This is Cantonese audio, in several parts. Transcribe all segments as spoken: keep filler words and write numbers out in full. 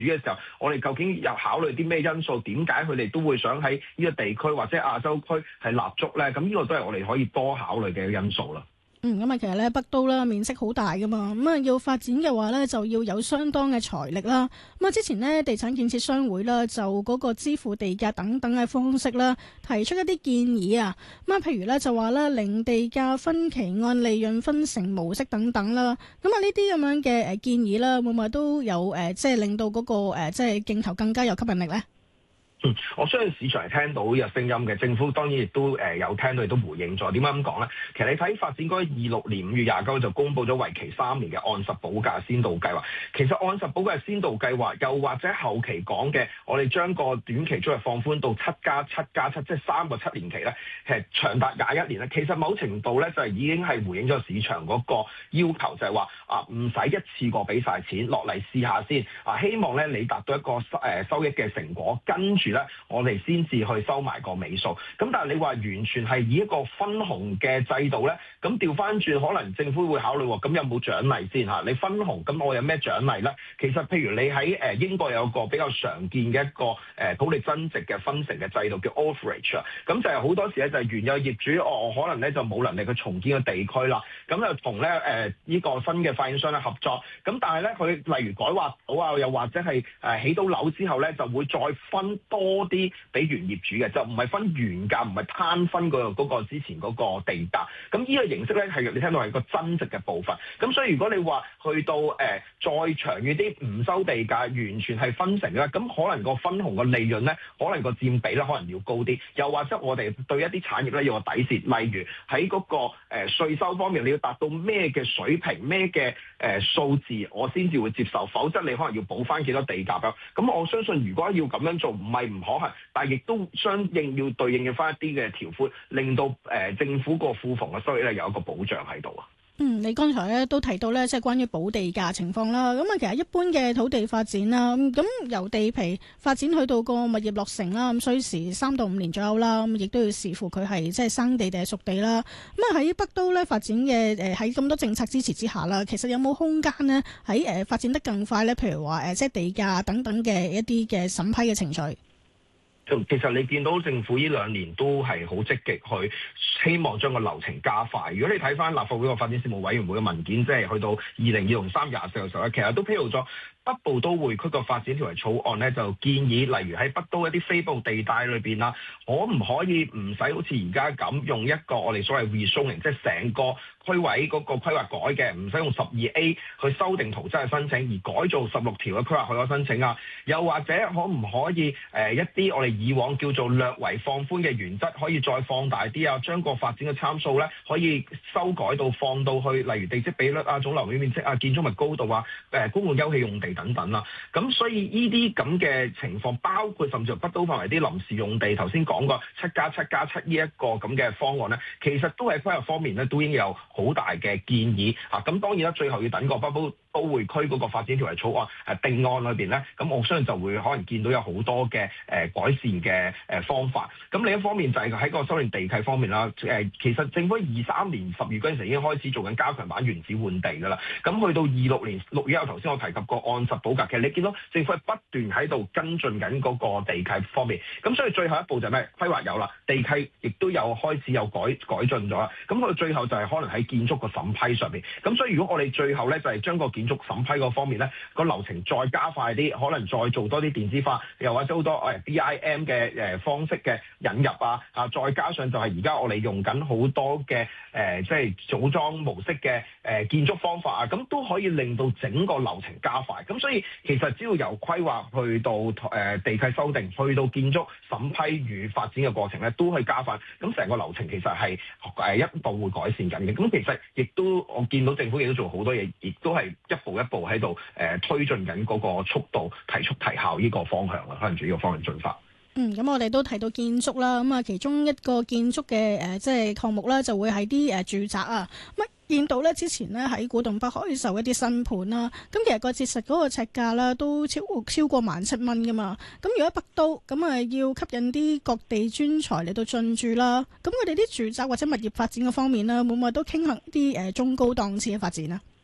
嘅時候，我哋究竟有考慮啲咩因素？點解佢哋都會想喺呢個地區或者亞洲區係立足咧？咁呢個都係我哋可以多考慮嘅因素啦。 嗯，咁啊，其實咧北都啦面積好大噶嘛，咁啊要發展嘅話咧就要有相當嘅財力啦。咁啊之前呢，地產建設商會啦就嗰個支付地價等等嘅方式啦，提出一啲建議啊。咁啊譬如咧就話咧零地價分期按利潤分成模式等等啦。咁啊呢啲咁樣嘅誒建議啦，會唔會都有誒即係令到嗰個誒即係競投更加有吸引力咧？ 嗯，我相信市場係聽到有聲音嘅，政府當然亦都誒有聽到，亦都回應咗。點解咁講咧？其實你睇發展局二六年五月廿九就公布咗為期三年嘅按實補價先導計劃。其實按實補價先導計劃，又或者後期講嘅，我哋將個短期租約放寬到七加七加七，即係三個七年期咧，其實長達廿一年咧。其實某程度咧就係已經係回應咗市場嗰個要求，就係話啊唔使一次過俾晒錢落嚟試下先啊，希望咧你達到一個收誒收益嘅成果，跟住咧，我哋先至去收埋個尾數。咁但係你話完全係以一個分紅嘅制度咧，咁調翻轉，可能政府會考慮喎。咁有冇獎勵先嚇？你分紅，咁我有咩獎勵咧？其實譬如你喺誒英國有個比較常見嘅一個誒土地增值嘅分成嘅制度叫 overage 啊。咁就係好多時咧就係原有業主哦，可能咧就冇能力去重建個地區啦。咁就同咧誒呢個新嘅發展商咧合作。咁但係咧佢例如改劃到啊，又或者係誒起到樓之後咧，就會再分多啲俾原業主嘅，就唔係分原價，唔係攤分嗰個嗰個之前嗰個地價。咁呢個形式咧係你聽到係個增值嘅部分。咁所以如果你話去到誒、呃、再長遠啲唔收地價，完全係分成咧，咁可能個分紅個利潤咧，可能個佔比咧可能要高啲。又或者我哋對一啲產業咧要有底線，例如喺嗰、那個誒、呃、稅收方面，你要達到咩嘅水平，咩嘅誒數字，我先至會接受，否則你可能要補翻幾多地價咁。咁我相信如果要咁樣做，唔係唔可行。但係亦都相應要對應嘅翻一啲嘅條款，令到誒、呃、政府個庫房嘅收益咧有一個保障喺度啊。 嗯，你剛才咧都提到咧，即係關於補地價情況啦。咁啊，其實一般嘅土地發展啦，咁由地皮發展去到個物業落成啦，咁需時三到五年左右啦。咁亦都要視乎佢係即係生地定係熟地啦。咁啊喺北都咧發展嘅誒喺咁多政策支持之下啦，其實有冇空間呢？喺誒發展得更快咧？譬如話誒即係地價等等嘅一啲嘅審批嘅程序。 其實你見到政府呢兩年都係好積極去希望將個流程加快。如果你睇翻立法會個發展事務委員會嘅文件，即係去到二零二零三廿四嘅時候咧，其實都披露咗北部都會區個發展條例草案咧，就建議例如喺北都一啲非部地帶裏邊啦，可唔可以唔使好似而家咁用一個我哋所謂 rezoning， 即係成個區位嗰個規劃改嘅，唔使用十二 A 去修訂圖則嘅申請，而改做十六條嘅規劃許可申請啊？又或者可唔可以誒、呃、一啲我哋以往叫做略為放寬嘅原則，可以再放大啲啊？將個發展嘅參數咧可以修改到放到去，例如地積比率啊、總樓面面積啊、建築物高度啊、誒、呃、公共休憩用地等等啦。咁所以呢啲咁嘅情況，包括甚至乎北都範圍啲臨時用地，頭先講過七加七加七呢一個咁嘅方案咧，其實都喺規劃方面咧都已經有好大嘅建議啊。咁當然啦，最後要等個北都都會區嗰個發展條例草案誒定案裏邊咧，咁我相信就會可能見到有好多嘅誒、呃、改善嘅誒方法。咁另一方面就係喺個修訂地契方面啦。誒、呃、其實政府二三年十月嗰陣時已經開始做緊加強版原址換地㗎啦。咁去到二六年六月，有頭先我提及過按實補價，其實你見到政府係不斷喺度跟進緊嗰個地契方面。咁所以最後一步就係咩？規劃有啦，地契亦都有開始有改改進咗啦。咁佢最後就係可能喺建築個審批上面。咁所以如果我哋最後咧就係、是、將個建築審批嗰方面咧個流程再加快啲，可能再做多啲電子化，又或者好多誒 B I M 嘅誒方式嘅引入啊，啊再加上就係而家我哋用緊好多嘅誒即係組裝模式嘅誒建築方法啊，咁都可以令到整個流程加快。咁所以其實只要由規劃去到誒地契修訂，去到建築審批與發展嘅過程咧，都可以加快。咁成個流程其實係誒一步會改善緊嘅。咁其實亦都我見到政府亦都做好多嘢，亦都係一步一步喺度誒推進緊嗰個速度，提速提效呢個方向啦，可能住呢個方向進發。 嗯，咁我哋都提到建築啦，咁啊其中一個建築嘅誒即係項目咧，就會係啲誒住宅啊。咁見到咧之前咧喺古洞北開售一啲新盤啦，咁其實個折實嗰個尺價啦都超超過萬七蚊噶嘛。咁如果北都咁啊要吸引啲各地專才嚟到進駐啦，咁佢哋啲住宅或者物業發展嘅方面咧，會唔會都傾向啲誒中高檔次嘅發展啊？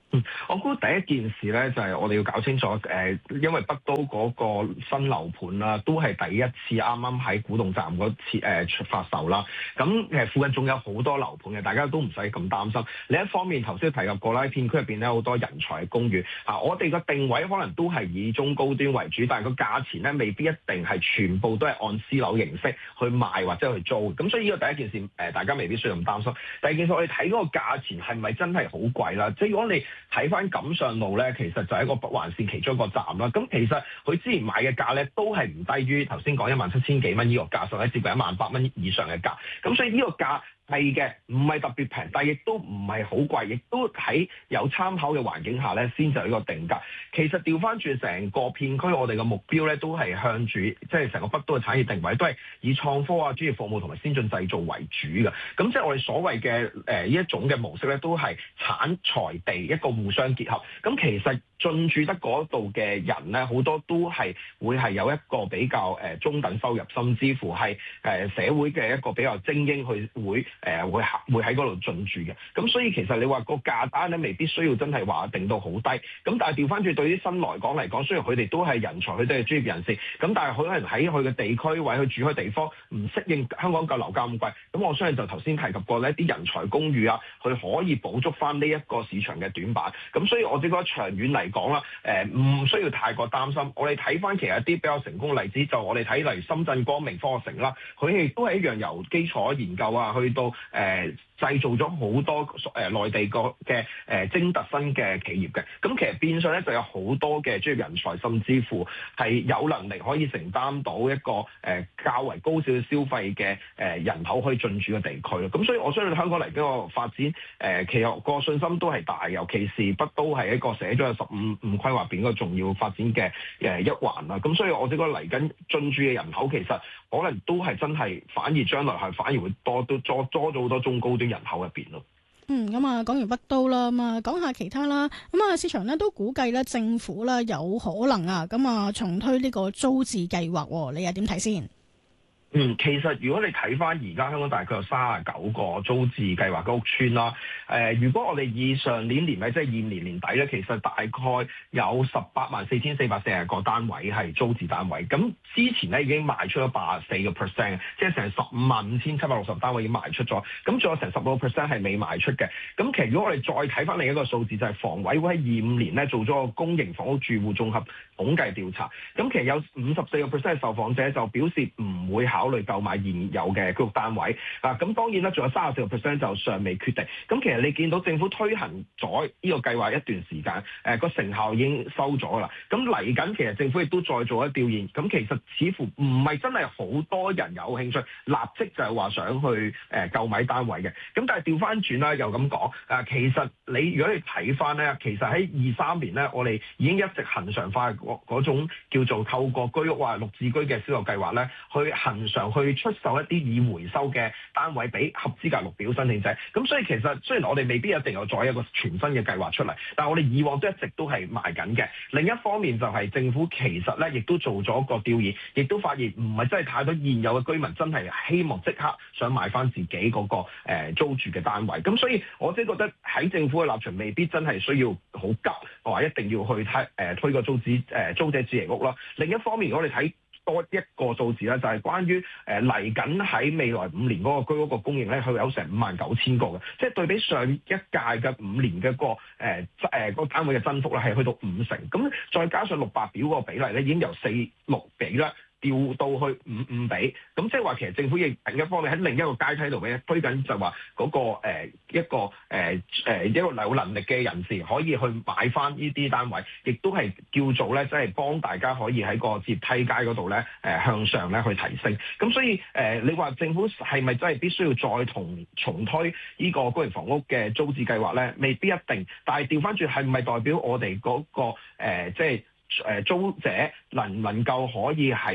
嗯，我估第一件事咧就係、是、我哋要搞清楚，誒、呃，因為北都嗰個新樓盤啦，都係第一次啱啱喺古洞站嗰次誒、呃、發售啦。咁誒附近仲有好多樓盤嘅，大家都唔使咁擔心。另一方面，頭先提及過啦，片區入邊咧好多人才嘅公寓啊，我哋個定位可能都係以中高端為主，但係個價錢咧未必一定係全部都係按私樓形式去賣或者去租。咁所以呢個第一件事誒、呃，大家未必需要咁擔心。第二件事，我哋睇嗰個價錢係咪真係好貴啦？即係如果你睇翻錦上路咧，其實就係一個北環線其中一個站啦。咁其實佢之前買嘅價咧，都係唔低於頭先講一萬七千幾蚊呢個價，甚至接近一萬八蚊以上嘅價。咁所以呢個價係嘅，唔係特別平，但係亦都唔係好貴，亦都喺有參考嘅環境下咧，先就呢個定價。其實調翻轉成個片區，我哋嘅目標咧，都係向住即係成個北都嘅產業定位，都係以創科啊、專業服務同埋先進製造為主嘅。咁即係我哋所謂嘅誒呢一種嘅模式咧，都係產財地一個互相結合。咁其實進駐得嗰度嘅人咧，好多都係會係有一個比較誒、呃、中等收入，甚至乎係誒、呃、社會嘅一個比較精英去會。誒、呃、會會喺嗰度進駐嘅，咁所以其實你話個價單咧，未必需要真係話定到好低，咁但係調翻轉對於新來港嚟講，雖然佢哋都係人才，佢哋係專業人士，咁但係佢可能喺佢嘅地區或者佢住開地方唔適應香港嘅樓價咁貴，咁我相信就頭先提及過呢啲人才公寓啊，佢可以補足翻呢一個市場嘅短板，咁所以我哋覺得長遠嚟講啦，誒、呃、唔需要太過擔心。我哋睇翻其實一啲比較成功嘅例子，就我哋睇例如深圳光明科學城啦，佢亦都係一樣由基礎研究啊去到誒、呃、製造咗好多誒、呃、內地個嘅誒精特新嘅企業嘅，咁其實變相咧就有好多嘅專業人才，甚至乎係有能力可以承擔到一個誒、呃、較為高少少消費嘅誒、呃、人口可以進駐嘅地區咯。咁所以我相信香港嚟緊個發展誒、呃，其實個信心都係大，尤其是北都係一個寫咗有十五五規劃邊個重要發展嘅誒一環啦。咁所以我哋覺得嚟緊進駐嘅人口其實可能都係真係反而將來係反而會多都多多咗好多中高端人口入邊咯。 嗯，咁啊講完北都啦，咁啊講下其他啦。咁啊市場咧都估計咧政府咧有可能啊咁啊重推呢個租置計劃，你又點睇先？ 嗯，其實如果你睇翻而家香港大概有三十九個租置計劃嘅屋邨啦，誒、呃，如果我哋以上年年尾即係現年年底咧，其實大概有十八萬四千四百四十個單位係租置單位，咁之前咧已經賣出咗八十四個 percent， 即係成十五萬五千七百六十單位已經賣出咗，咁仲有成十六個 percent 係未賣出嘅。咁其實如果我哋再睇翻另一個數字，就係、是、房委會喺二五年咧做咗個公營房屋住戶綜合統計調查，咁其實有五十四個 percent 嘅受訪者就表示唔會考慮購買現有嘅居屋單位啊，咁當然啦，仲有三十四個 percent 就尚未決定。咁其實你見到政府推行咗呢個計劃一段時間，誒、呃、個成效已經收咗啦。咁嚟緊其實政府亦都再做一調研，咁其實似乎唔係真係好多人有興趣立即就係話想去誒、呃、購買單位嘅。咁但係調翻轉啦，又咁講啊，其實你如果你睇翻咧，其實喺二三年咧，我哋已經一直恆常化嗰嗰種叫做透過居屋或綠置居嘅銷售計劃咧，去恆常去出售一啲已回收嘅單位俾合資格綠表申請者。咁所以其實雖然我哋未必一定有再一個全新嘅計劃出嚟，但係我哋以往都一直都係賣緊嘅。另一方面就係政府其實咧亦都做咗個調研，亦都發現唔係真係太多現有嘅居民真係希望即刻想買翻自己嗰個誒租住嘅單位。咁所以我即係覺得喺政府嘅立場未必真係需要好急，話一定要去推誒推個租置誒租者置其屋啦。另一方面，如果我哋睇多一個數字咧，就係、是、關於誒嚟緊喺未來五年嗰個居屋個供應咧，佢有成五萬九千個嘅，即係對比上一屆嘅五年嘅、個誒誒個單位嘅增幅咧，係去到五成。咁再加上綠白表個比例咧，已經由四六比啦，調到去五五比，咁即係話其實政府亦另一方面喺另一個階梯度咧推緊，就話嗰個誒一個誒誒一個有能力嘅人士可以去買翻呢啲單位，亦都係叫做咧即係幫大家可以喺個接梯階嗰度咧誒向上咧去提升。咁所以誒你話政府係咪真係必須要再同重推呢個公營房屋嘅租置計劃咧？未必一定，但係調翻轉係唔係代表我哋嗰個誒即係誒租者能唔能夠可以喺一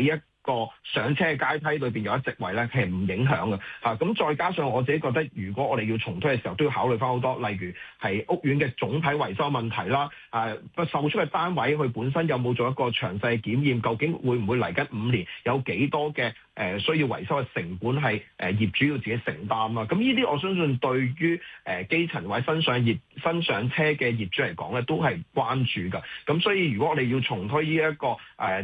個上車嘅階梯裏邊有一席位咧，其實唔影響嘅嚇。咁、啊、再加上我自己覺得，如果我哋要重推嘅時候，都要考慮翻好多，例如係屋苑嘅總體維修問題啦，誒個售出嘅單位佢本身有冇做一個詳細嘅檢驗，究竟會唔會嚟緊五年有幾多嘅誒、呃、需要維修嘅成本係誒、呃、業主要自己承擔啦。咁呢啲我相信對於誒、呃、基層或者新上業新上車嘅業主嚟講咧，都係關注㗎。咁所以如果我哋要重推呢、這、一個誒、呃